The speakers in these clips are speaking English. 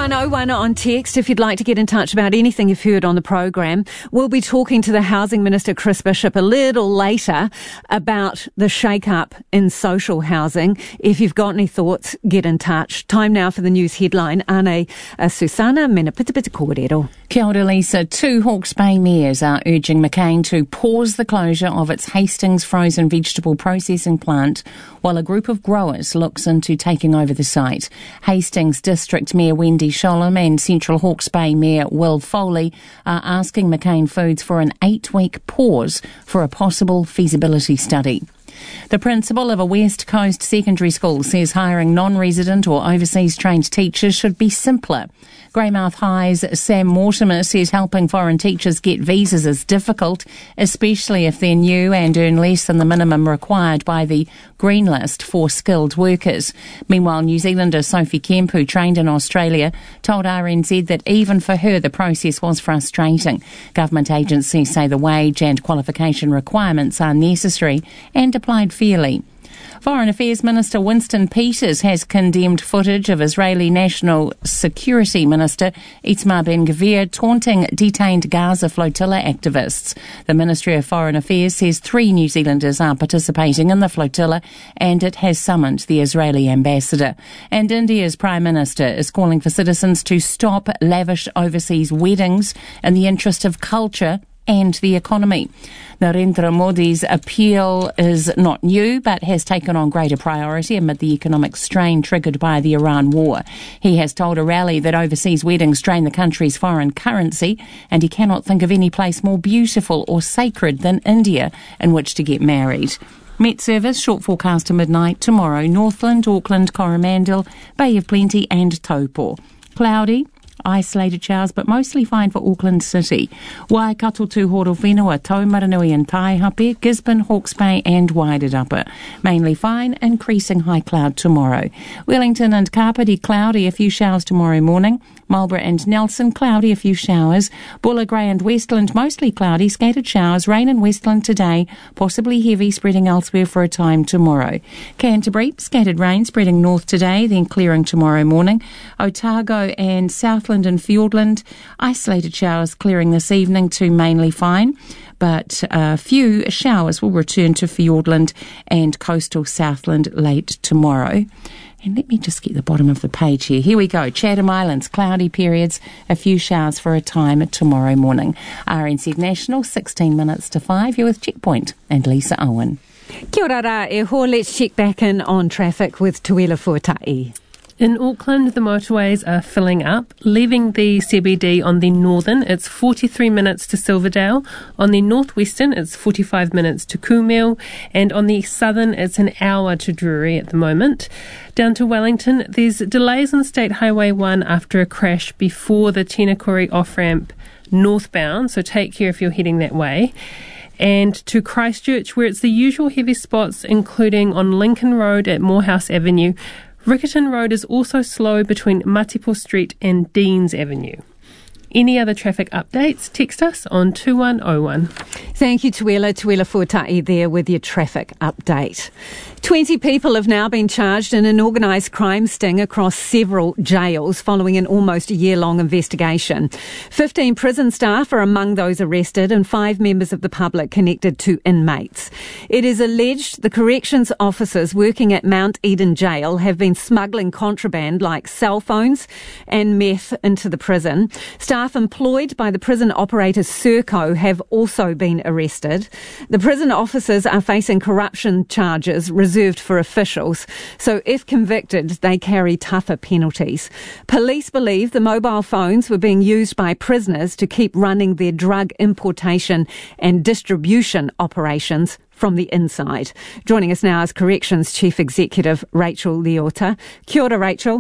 2101 on text if you'd like to get in touch about anything you've heard on the program. We'll be talking to the Housing Minister, Chris Bishop, a little later about the shake-up in social housing. If you've got any thoughts, get in touch. Time now for the news headline. Ane Susana Mena Pitapita Kōrero. Kia ora, Lisa. 2 Hawke's Bay mayors are urging McCain to pause the closure of its Hastings frozen vegetable processing plant while a group of growers looks into taking over the site. Hastings District Mayor Wendy Sholem and Central Hawke's Bay Mayor Will Foley are asking McCain Foods for an 8-week pause for a possible feasibility study. The principal of a West Coast secondary school says hiring non-resident or overseas trained teachers should be simpler. Greymouth High's Sam Mortimer says helping foreign teachers get visas is difficult, especially if they're new and earn less than the minimum required by the Green List for skilled workers. Meanwhile, New Zealander Sophie Kemp, who trained in Australia, told RNZ that even for her the process was frustrating. Government agencies say the wage and qualification requirements are necessary and applied fairly. Foreign Affairs Minister Winston Peters has condemned footage of Israeli National Security Minister Itamar Ben-Gvir taunting detained Gaza flotilla activists. The Ministry of Foreign Affairs says 3 New Zealanders are participating in the flotilla and it has summoned the Israeli ambassador. And India's Prime Minister is calling for citizens to stop lavish overseas weddings in the interest of culture and the economy. Narendra Modi's appeal is not new, but has taken on greater priority amid the economic strain triggered by the Iran war. He has told a rally that overseas weddings drain the country's foreign currency, and he cannot think of any place more beautiful or sacred than India in which to get married. Met Service, short forecast to midnight tomorrow. Northland, Auckland, Coromandel, Bay of Plenty and Taupo. Cloudy, isolated showers, but mostly fine for Auckland City. Waikato to Horowhenua, Taumaranui and Taihape, Gisborne, Hawke's Bay and Wairarapa. Mainly fine, increasing high cloud tomorrow. Wellington and Kapiti, cloudy, a few showers tomorrow morning. Marlborough and Nelson, cloudy, a few showers. Bulla, Grey and Westland, mostly cloudy, scattered showers. Rain in Westland today, possibly heavy, spreading elsewhere for a time tomorrow. Canterbury, scattered rain, spreading north today, then clearing tomorrow morning. Otago and Southland and Fiordland, isolated showers clearing this evening to mainly fine, but a few showers will return to Fiordland and coastal Southland late tomorrow. And let me just get the bottom of the page here. Here we go. Chatham Islands, cloudy periods, a few showers for a time tomorrow morning. RNZ National, 16 minutes to 5. You're with Checkpoint and Lisa Owen. Kia ora rā e ho. Let's check back in on traffic with Tuela Fuatai. In Auckland, the motorways are filling up. Leaving the CBD on the northern, it's 43 minutes to Silverdale. On the northwestern, it's 45 minutes to Kumeu. And on the southern, it's an hour to Drury at the moment. Down to Wellington, there's delays on State Highway 1 after a crash before the Tinakori off-ramp northbound, so take care if you're heading that way. And to Christchurch, where it's the usual heavy spots, including on Lincoln Road at Morehouse Avenue. Riccarton Road is also slow between Matipo Street and Deans Avenue. Any other traffic updates, text us on 2101. Thank you, Tuela Fuatai there with your traffic update. 20 people have now been charged in an organised crime sting across several jails following an almost year-long investigation. 15 prison staff are among those arrested and 5 members of the public connected to inmates. It is alleged the corrections officers working at Mount Eden Jail have been smuggling contraband like cell phones and meth into the prison. Staff employed by the prison operator Serco have also been arrested. The prison officers are facing corruption charges reserved for officials, so if convicted, they carry tougher penalties. Police believe the mobile phones were being used by prisoners to keep running their drug importation and distribution operations from the inside. Joining us now is Corrections Chief Executive Rachel Leota. Kia ora, Rachel.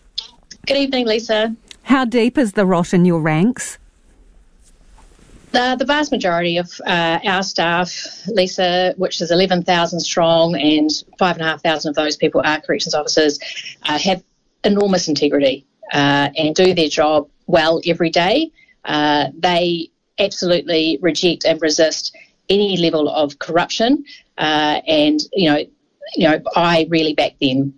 Good evening, Lisa. How deep is the rot in your ranks? The vast majority of our staff, Lisa, which is 11,000 strong, and 5,500 of those people are corrections officers, have enormous integrity and do their job well every day. They absolutely reject and resist any level of corruption, and I really back them